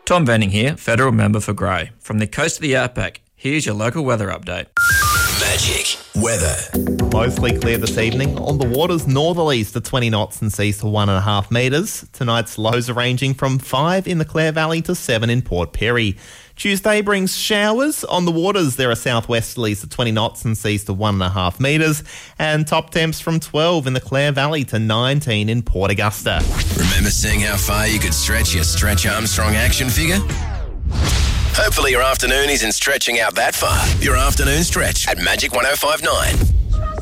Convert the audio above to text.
Tom Venning here, Federal Member for Grey. From the coast of the Outback, here's your local weather update. Magic weather. Mostly clear this evening. On the waters, northerlies to 20 knots and seas to 1.5 metres. Tonight's lows are ranging from 5 in the Clare Valley to 7 in Port Perry. Tuesday brings showers. On the waters, there are southwesterlies to 20 knots and seas to 1.5 metres. And top temps from 12 in the Clare Valley to 19 in Port Augusta. Remember seeing how far you could stretch your Stretch Armstrong action figure? Hopefully your afternoon isn't stretching out that far. Your afternoon stretch at Magic 105.9.